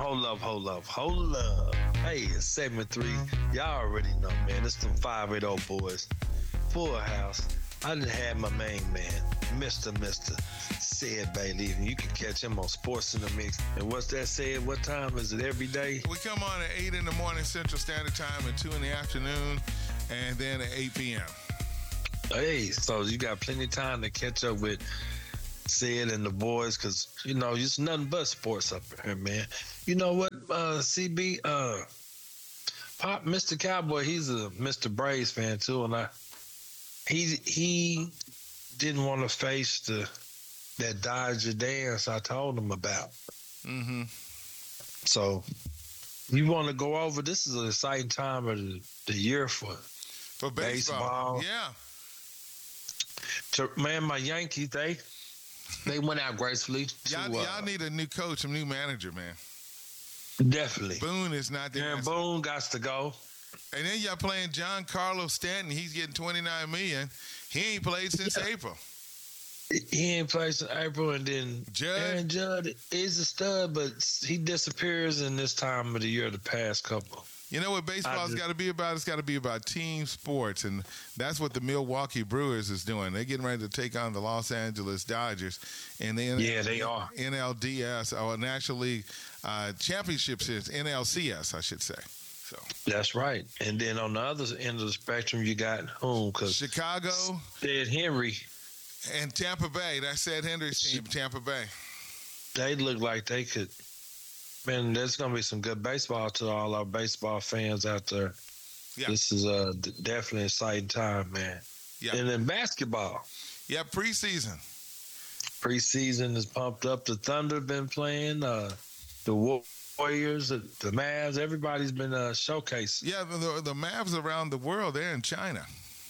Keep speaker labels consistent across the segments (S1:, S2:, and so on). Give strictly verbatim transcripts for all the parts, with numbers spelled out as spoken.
S1: Hold up, hold up, hold up. Hey, it's segment three. Y'all already know, man. It's them five eight oh boys. Full house. I done had my main man, Mister Mister Sid Bailey. And you can catch him on Sports in the Mix. And what's that said? What time is it every day?
S2: We come on at eight in the morning Central Standard Time and two in the afternoon, and then at eight p.m.
S1: Hey, so you got plenty of time to catch up with Sid and the boys, because, you know, it's nothing but sports up here, man. You know what, uh, C B? Uh, Pop, Mister Cowboy, he's a Mister Braves fan, too, and I, he he didn't want to face the that Dodger dance I told him about.
S2: Mm-hmm.
S1: So, you want to go over? This is an exciting time of the, the year for
S2: For baseball.
S1: baseball.
S2: Yeah.
S1: To, man, my Yankees, they... They went out gracefully. To,
S2: Y'all,
S1: uh,
S2: y'all need a new coach, a new manager, man.
S1: Definitely.
S2: Boone is not there.
S1: Aaron Boone got to go.
S2: And then y'all playing Giancarlo Stanton. He's getting twenty-nine million dollars. He ain't played since
S1: Yeah.
S2: April.
S1: He ain't played since April, and then
S2: Judd.
S1: Aaron Judd is a stud, but he disappears in this time of the year, the past couple.
S2: You know what baseball's
S1: just-
S2: got to be about? It's got to be about team sports, and that's what the Milwaukee Brewers is doing. They're getting ready to take on the Los Angeles Dodgers in the
S1: Yeah, they are.
S2: N L D S, or National League uh, Championship Series, N L C S, I should say. So
S1: That's right. And then on the other end of the spectrum, you got whom? Because
S2: Chicago
S1: Ed Henry,
S2: and Tampa Bay. That's Ed Henry's team, Tampa Bay.
S1: they look like they could. Man, there's going to be some good baseball to all our baseball fans out there.
S2: Yeah.
S1: This is a d- definitely an exciting time, man.
S2: Yeah.
S1: And then basketball.
S2: Yeah, preseason.
S1: Preseason is pumped up. The Thunder been playing. Uh, the Warriors, the, the Mavs, everybody's been uh, showcased
S2: Yeah, the, the Mavs around the world, they're in China.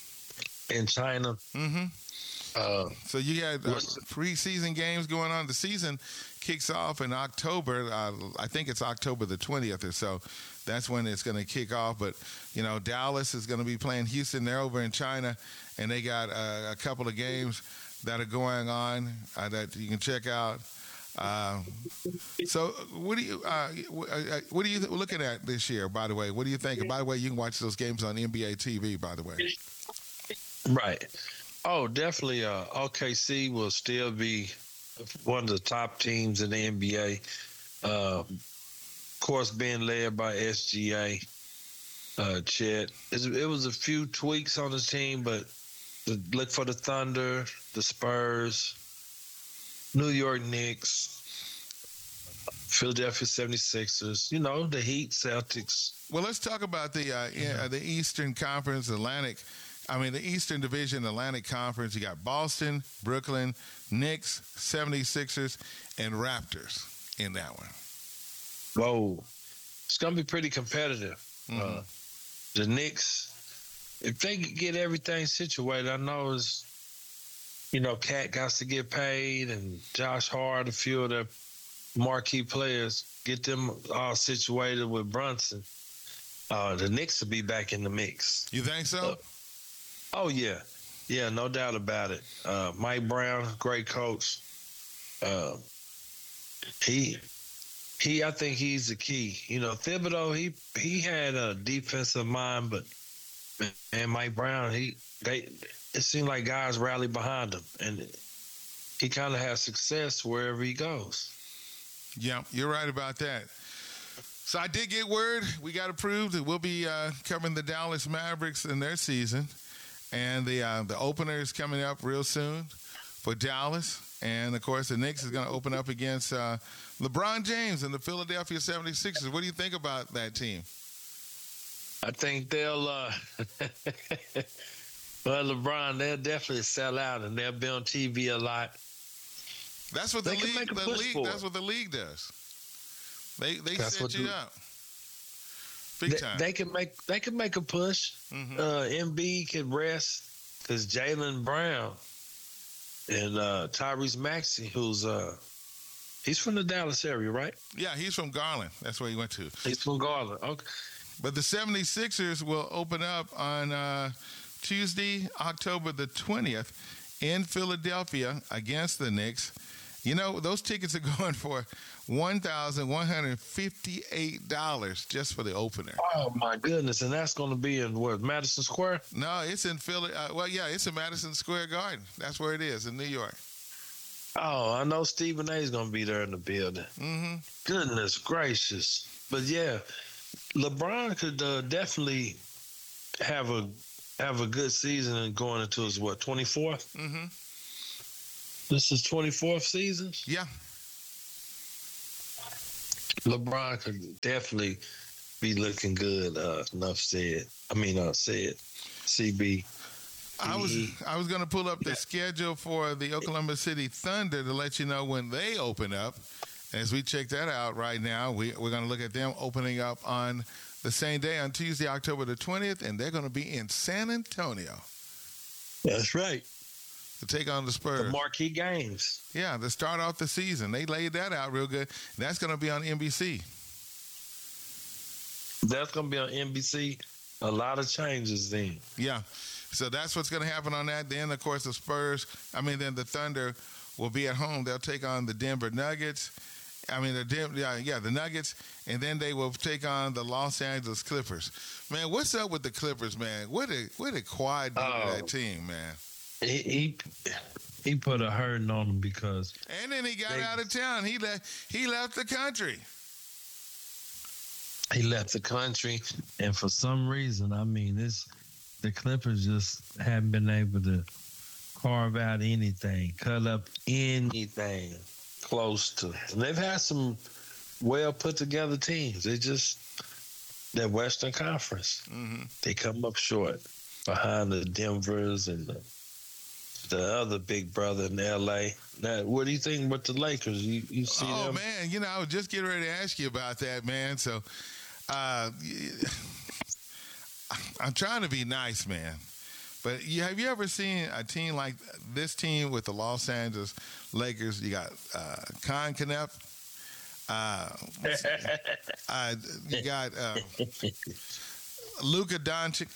S1: in China.
S2: Mm-hmm.
S1: Uh,
S2: So you had uh,
S1: What's-
S2: preseason games going on. The season kicks off in October. Uh, I think it's October the twentieth or so. That's when it's going to kick off. But, you know, Dallas is going to be playing Houston. They're over in China, and they got uh, a couple of games that are going on uh, that you can check out. Uh, so what do you uh, wh- uh, what are you looking at this year, by the way? What do you think? And by the way, you can watch those games on N B A T V, by the way.
S1: right. Oh, definitely. Uh, O K C will still be one of the top teams in the N B A. Uh, of course, being led by S G A. Uh, Chet. It's, it was a few tweaks on the team, but the, look for the Thunder, the Spurs, New York Knicks, Philadelphia seventy-sixers, you know, the Heat, Celtics.
S2: Well, let's talk about the uh, yeah, the Eastern Conference, Atlantic. I mean, the Eastern Division, Atlantic Conference. You got Boston, Brooklyn, Knicks, seventy-sixers, and Raptors in that one.
S1: Whoa. It's going to be pretty competitive.
S2: Mhm.
S1: Uh, the Knicks, if they could get everything situated, I know it's, you know, Cat got to get paid, and Josh Hart, a few of the marquee players, get them all situated with Brunson. Uh, the Knicks will be back in the mix.
S2: You think so?
S1: Uh, Oh, yeah. Yeah, no doubt about it. Uh, Mike Brown, great coach. Uh, he, he, I think he's the key. You know, Thibodeau, he he had a defensive mind, but, man, Mike Brown, he they it seemed like guys rallied behind him, and he kind of has success wherever he goes.
S2: Yeah, you're right about that. So I did get word. We got approved that we'll be uh, covering the Dallas Mavericks in their season. And the uh, the opener is coming up real soon for Dallas. And, of course, the Knicks is going to open up against uh, LeBron James and the Philadelphia seventy-sixers. What do you think about that team?
S1: I think they'll, uh, well, LeBron, they'll definitely sell out, and they'll be on T V a lot.
S2: That's what the
S1: They can
S2: league.
S1: make a
S2: The
S1: push
S2: league.
S1: for
S2: That's
S1: it.
S2: what the league does. They they
S1: That's
S2: set
S1: what
S2: you
S1: the-
S2: up. Big
S1: They,
S2: time.
S1: they can make they can make a push.
S2: Mhm.
S1: Uh, Embiid can rest because Jaylen Brown and uh, Tyrese Maxey, who's uh, he's from the Dallas area, right?
S2: Yeah, he's from Garland. That's where he went to.
S1: He's from Garland. Okay.
S2: But the seventy-sixers will open up on uh, Tuesday, October the twentieth in Philadelphia against the Knicks. You know, those tickets are going for one thousand one hundred fifty-eight dollars just for the opener.
S1: Oh my goodness! And that's going to be in what, Madison Square?
S2: No, it's in Philly. Uh, well, yeah, it's in Madison Square Garden. That's where it is in New York.
S1: Oh, I know Stephen A. is going to be there in the building.
S2: Mm-hmm.
S1: Goodness gracious! But yeah, LeBron could uh, definitely have a have a good season and going into his what, twenty-fourth?
S2: Mm-hmm.
S1: This is twenty-fourth season.
S2: Yeah.
S1: LeBron could definitely be looking good. Uh, enough said. I mean, uh, said. C B.
S2: I was I was going to pull up the schedule for the Oklahoma City Thunder to let you know when they open up. As we check that out right now, we, we're going to look at them opening up on the same day on Tuesday, October the twentieth, and they're going to be in San Antonio.
S1: That's right.
S2: To take on the Spurs.
S1: The marquee games.
S2: Yeah, to start off the season. They laid that out real good. That's going to be on N B C.
S1: That's going to be on N B C. A lot of changes then.
S2: Yeah. So that's what's going to happen on that. Then, of course, the Spurs, I mean, then the Thunder will be at home. They'll take on the Denver Nuggets. I mean, the Dem- yeah, yeah, the Nuggets. And then they will take on the Los Angeles Clippers. Man, what's up with the Clippers, man? What a, what a quad do
S1: Oh.
S2: that team, man.
S1: He, he he put a hurting on them because
S2: And then he got
S1: They-
S2: out of town. He left, he left the country.
S1: he left the country, and for some reason, I mean, this the Clippers just haven't been able to carve out anything, cut up anything close to. And they've had some well put together teams. They just that Western Conference.
S2: Mm-hmm.
S1: They come up short behind the Denvers and the, the other big brother in L A. Now, what do you think about the Lakers? You you see
S2: Oh,
S1: them?
S2: man, you know, I was just getting ready to ask you about that, man. So, uh, I'm trying to be nice, man. But you, have you ever seen a team like this team with the Los Angeles Lakers? You got uh, Con Knepp. Uh, uh, you got uh, Luka Doncic.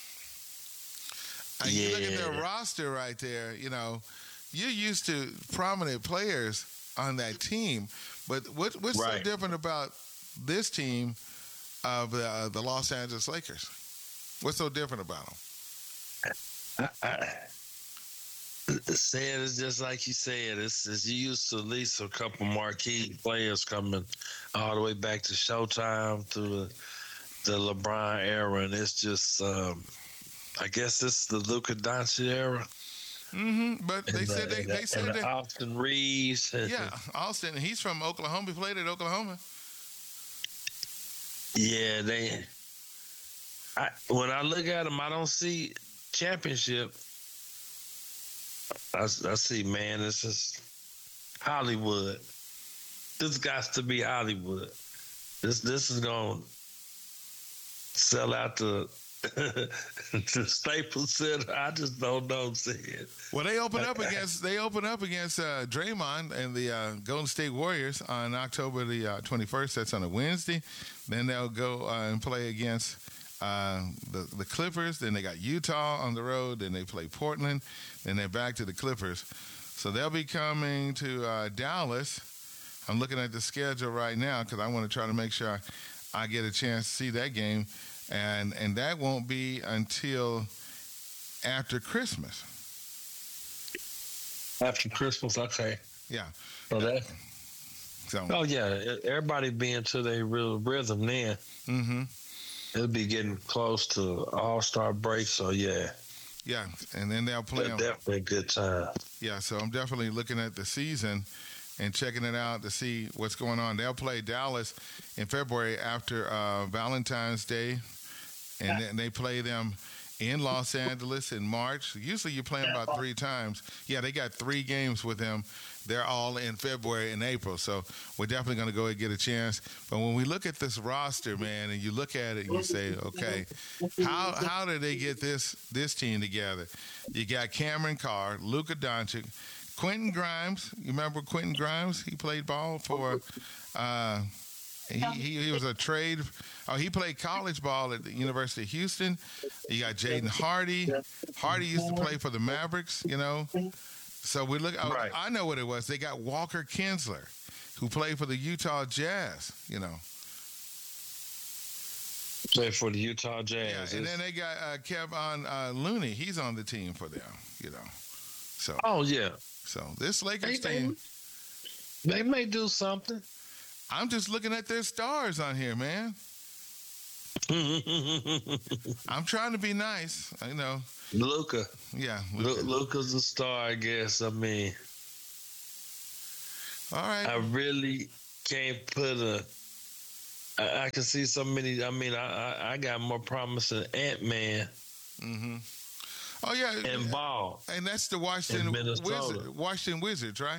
S2: And you look at their
S1: Yeah.
S2: roster right there, you know, you're used to prominent players on that team. But what, what's so
S1: Right.
S2: different about this team of the, uh, the Los Angeles Lakers? What's so different about them?
S1: I, I, saying it's just like you said. It's, it's you used to at least a couple marquee players coming all the way back to Showtime to the, the LeBron era, and it's just, um, I guess it's the Luka Doncic era.
S2: Mm-hmm. But they
S1: and
S2: said
S1: the,
S2: they,
S1: and
S2: they
S1: the-
S2: said
S1: and the
S2: that.
S1: Austin Reeves. and-
S2: Yeah, Austin. He's from Oklahoma. He played at Oklahoma.
S1: yeah. They. I, when I look at them, I don't see championship. I, I see, man, this is Hollywood. This got to be Hollywood. This this is going to sell out the, the Staples Center. I just don't know, said.
S2: Well, they open up against they open up against uh, Draymond and the uh, Golden State Warriors on October the uh, twenty-first. That's on a Wednesday. Then they'll go uh, and play against uh, the the Clippers. Then they got Utah on the road. Then they play Portland. Then they're back to the Clippers. So they'll be coming to uh, Dallas. I'm looking at the schedule right now because I want to try to make sure I, I get a chance to see that game, and and that won't be until after Christmas.
S1: After Christmas, okay.
S2: Yeah.
S1: So that,
S2: So.
S1: oh, yeah, everybody being to their real rhythm then.
S2: Mm-hmm.
S1: It'll be getting close to All-Star break, so yeah.
S2: Yeah, and then they'll play. On,
S1: Definitely a good time.
S2: yeah, so I'm definitely looking at the season and checking it out to see what's going on. They'll play Dallas in February after uh, Valentine's Day, and then they play them in Los Angeles in March. Usually you play them about three times. Yeah, they got three games with them. They're all in February and April, so we're definitely going to go and get a chance. But when we look at this roster, man, and you look at it and you say, okay, how how did they get this this team together? You got Cameron Carr, Luka Doncic, Quentin Grimes. You remember Quentin Grimes? He played ball for. Uh, he, he he was a trade. Oh, he played college ball at the University of Houston. You got Jaden Hardy. Hardy used to play for the Mavericks, you know. So we look. Oh,
S1: Right.
S2: I know what it was. They got Walker Kinsler, who played for the Utah Jazz. You know.
S1: Play for the Utah Jazz.
S2: Yeah, and then they got uh, Kevon uh, Looney. He's on the team for them. You know. So.
S1: Oh yeah.
S2: So this Lakers
S1: They,
S2: team.
S1: they, they may do something.
S2: I'm just looking at their stars on here, man. I'm trying to be nice. I know.
S1: Luka.
S2: Yeah.
S1: Lu- Luka's a star, I guess. I mean,
S2: All right.
S1: I really can't put a. I, I can see so many. I mean, I I, I got more promise than Ant Man
S2: Mm-hmm. Oh yeah.
S1: and Ball.
S2: And that's the Washington
S1: In Minnesota.
S2: Wizard, Washington Wizards, right?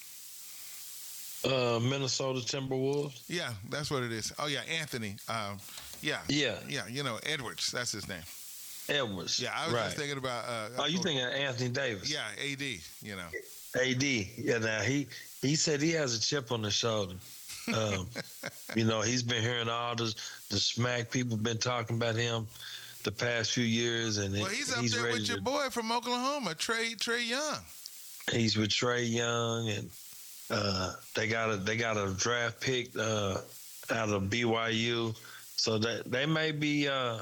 S1: Uh, Minnesota Timberwolves.
S2: Yeah, that's what it is. Oh yeah, Anthony. Um, yeah.
S1: Yeah,
S2: Yeah, you know Edwards. That's his name.
S1: Edwards.
S2: Yeah, I was
S1: right.
S2: just thinking about. Uh,
S1: Oh, you thinking of Anthony Davis?
S2: Yeah, A D. You know.
S1: A D. Yeah. Now he he said he has a chip on his shoulder. Um, you know, he's been hearing all the the smack. People been talking about him the past few years, and
S2: Well,
S1: it-
S2: he's up
S1: he's
S2: there
S1: ready
S2: with your
S1: to-
S2: boy from Oklahoma, Trey Trey Young.
S1: He's with Trey Young, and uh, they got a they got a draft pick uh, out of B Y U, so that they may be uh,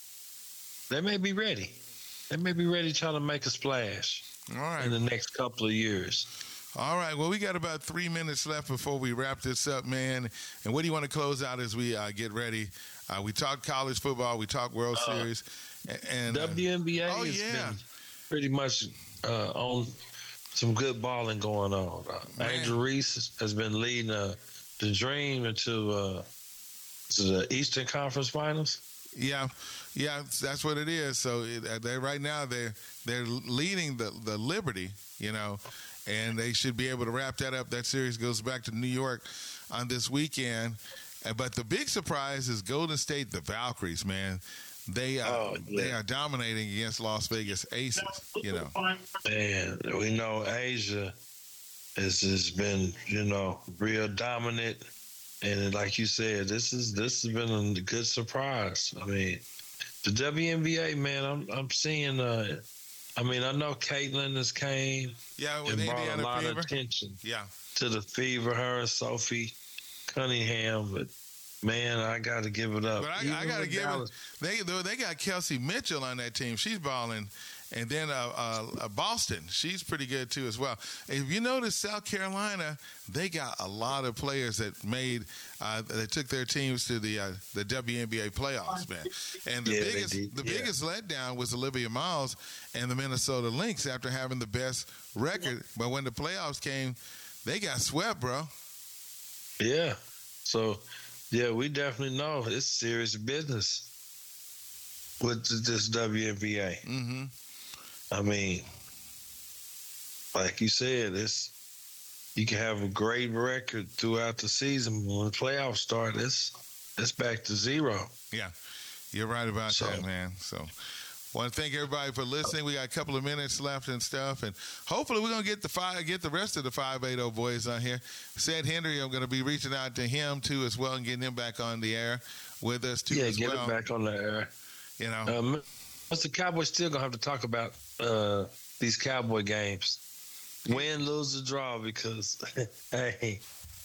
S1: they may be ready. They may be ready to try to make a splash
S2: All right.
S1: in the next couple of years.
S2: All right. Well, we got about three minutes left before we wrap this up, man. And what do you want to close out as we uh, get ready? Uh, we talked college football. We talked World
S1: Uh,
S2: Series. a- And uh,
S1: W N B A
S2: oh,
S1: has
S2: yeah.
S1: been pretty much uh, on some good balling going on. Uh,
S2: Man.
S1: Angel Reese has been leading uh, the Dream into uh, to the Eastern Conference Finals.
S2: yeah, yeah, that's what it is. So it, uh, they right now they're they're leading the the Liberty, you know, and they should be able to wrap that up. That series goes back to New York on this weekend. Uh, But the big surprise is Golden State, the Valkyries, man. They uh,
S1: Oh, yeah.
S2: they are dominating against Las Vegas Aces. You know,
S1: And we know Asia has, has been, you know, real dominant. And like you said, this is this has been a good surprise. I mean, the W N B A, man, I'm I'm seeing. Uh, I mean, I know Caitlin has came
S2: yeah, with
S1: and brought a
S2: Indiana
S1: lot
S2: Fever.
S1: of attention
S2: Yeah,
S1: to the Fever, her and Sophie Cunningham, but man, I got to give it up.
S2: but I,
S1: Even
S2: I got to
S1: with
S2: give
S1: Dallas-
S2: it. They though they got Kelsey Mitchell on that team. She's balling. And then uh, uh, uh, Boston, she's pretty good too as well. If you notice, South Carolina, they got a lot of players that made, uh, they took their teams to the uh, the W N B A playoffs, man. And the
S1: Yeah, they
S2: biggest
S1: did,
S2: the
S1: yeah.
S2: biggest letdown was Olivia Miles and the Minnesota Lynx after having the best record. But when the playoffs came, they got swept, bro.
S1: Yeah. So, yeah, we definitely know it's serious business with this W N B A.
S2: Mm-hmm.
S1: I mean, like you said, it's you can have a great record throughout the season. When the playoffs start, it's it's back to zero.
S2: Yeah, you're right about
S1: So-
S2: that, man. So, want to thank everybody for listening. We got a couple of minutes left and stuff, and hopefully we're gonna get the five, get the rest of the five eighty boys on here. Said Henry, I'm gonna be reaching out to him too as well and getting him back on the air with us too
S1: Yeah,
S2: as
S1: get
S2: well.
S1: it back on the air.
S2: You know,
S1: Um, Mister Cowboys still gonna have to talk about uh, these Cowboy games, win, lose, or draw, because hey,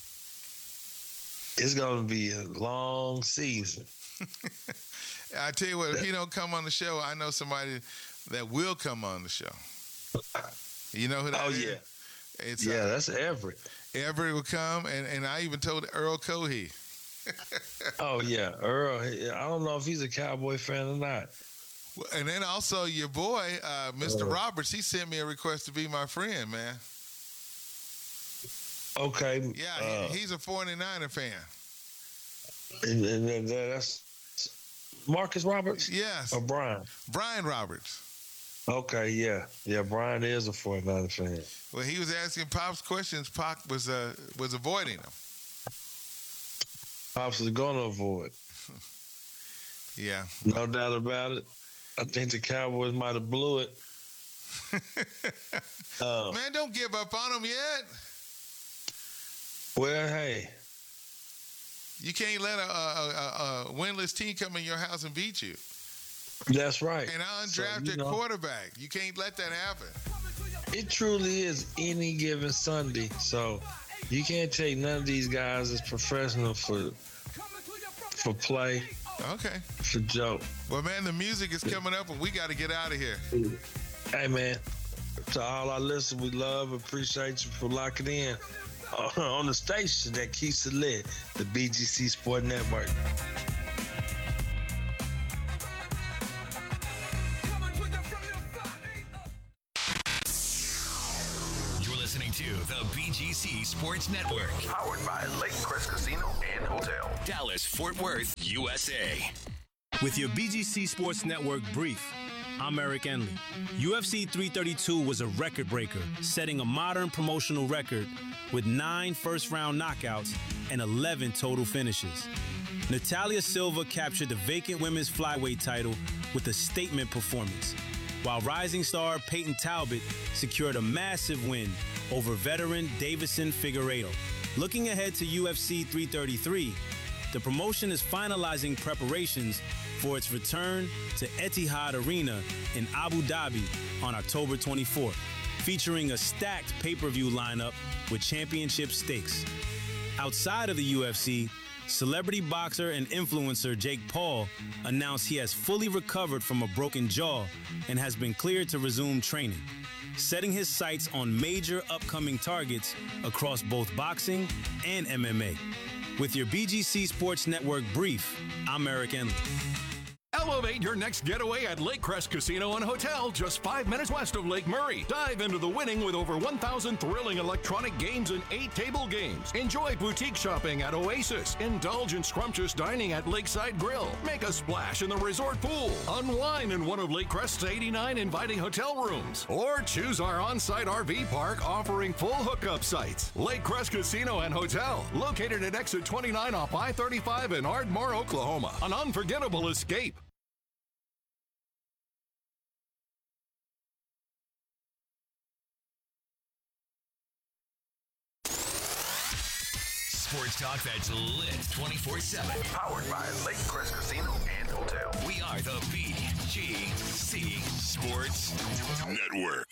S1: it's gonna be a long season.
S2: I tell you what, if he don't come on the show, I know somebody that will come on the show. You know who that
S1: Oh
S2: is?
S1: yeah,
S2: It's
S1: yeah,
S2: uh,
S1: that's Everett.
S2: Everett will come, and, and I even told Earl Cohey.
S1: Oh yeah, Earl. he- I don't know if he's a Cowboy fan or not.
S2: And then also your boy, uh, Mister
S1: Uh.
S2: Roberts, he sent me a request to be my friend, man.
S1: Okay,
S2: Yeah,
S1: uh,
S2: he, he's a forty-niner fan.
S1: and, and, and that's Marcus Roberts
S2: Yes,
S1: or Brian.
S2: Brian Roberts.
S1: Okay, yeah, yeah. Brian is a forty-niner fan.
S2: Well, he was asking Pop's questions. Pop was uh, was avoiding them.
S1: Pops is gonna avoid,
S2: Yeah.
S1: no doubt about it. I think the Cowboys might have blew it. Uh,
S2: Man, don't give up on him yet.
S1: well, hey,
S2: You can't let a, a, a, a winless team come in your house and beat you.
S1: that's right.
S2: And an
S1: So,
S2: undrafted
S1: you know,
S2: quarterback. You can't let that happen.
S1: it truly is any given Sunday. So you can't take none of these guys as professional for for play.
S2: Okay.
S1: For joke.
S2: Well, man, the music is coming up, and we got to get out of here.
S1: Hey, man. To all our listeners, we love, appreciate you for locking in on the station that keeps it lit, the B G C Sport Network.
S3: You're listening to the B G C Sports Network,
S4: powered by Lake Crest Casino and Hotel,
S3: Dallas, Fort Worth, U S A.
S5: With your B G C Sports Network brief, I'm Eric Enley. U F C three thirty-two was a record breaker, setting a modern promotional record with nine first-round knockouts and eleven total finishes. Natalia Silva captured the vacant women's flyweight title with a statement performance, while rising star Peyton Talbot secured a massive win over veteran Davison Figueiredo. Looking ahead to U F C three thirty-three, the promotion is finalizing preparations for its return to Etihad Arena in Abu Dhabi on October twenty-fourth, featuring a stacked pay-per-view lineup with championship stakes. Outside of the U F C, celebrity boxer and influencer Jake Paul announced he has fully recovered from a broken jaw and has been cleared to resume training, setting his sights on major upcoming targets across both boxing and M M A. With your B G C Sports Network brief, I'm Eric Enley.
S6: Elevate your next getaway at Lake Crest Casino and Hotel, just five minutes west of Lake Murray. Dive into the winning with over one thousand thrilling electronic games and eight table games. Enjoy boutique shopping at Oasis. Indulge in scrumptious dining at Lakeside Grill. Make a splash in the resort pool. Unwind in one of Lake Crest's eighty-nine inviting hotel rooms. Or choose our on-site R V park offering full hookup sites. Lake Crest Casino and Hotel, located at exit twenty-nine off I thirty-five in Ardmore, Oklahoma. An unforgettable escape.
S3: Sports talk that's lit twenty-four seven.
S4: Powered by Lake Crest Casino and Hotel.
S3: We are the B G C Sports Network.